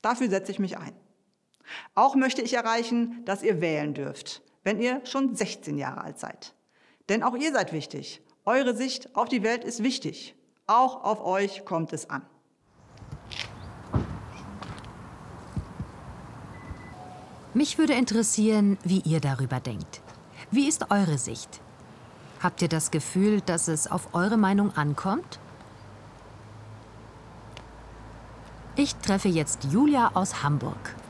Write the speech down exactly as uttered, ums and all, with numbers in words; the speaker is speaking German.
Dafür setze ich mich ein. Auch möchte ich erreichen, dass ihr wählen dürft, wenn ihr schon sechzehn Jahre alt seid. Denn auch ihr seid wichtig. Eure Sicht auf die Welt ist wichtig. Auch auf euch kommt es an. Mich würde interessieren, wie ihr darüber denkt. Wie ist eure Sicht? Habt ihr das Gefühl, dass es auf eure Meinung ankommt? Ich treffe jetzt Julia aus Hamburg.